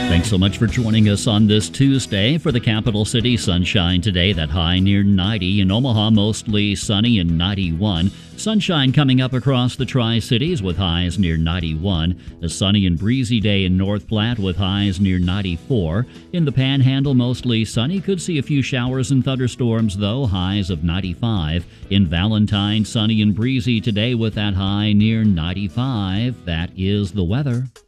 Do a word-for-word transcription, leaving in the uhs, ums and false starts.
Thanks so much for joining us on this Tuesday. For the capital city, sunshine today, that high near ninety. In Omaha, mostly sunny and ninety-one. Sunshine coming up across the Tri-Cities with highs near ninety-one. A sunny and breezy day in North Platte with highs near ninety-four. In the Panhandle, mostly sunny. Could see a few showers and thunderstorms, though. Highs of ninety-five. In Valentine, sunny and breezy today with that high near ninety-five. That is the weather.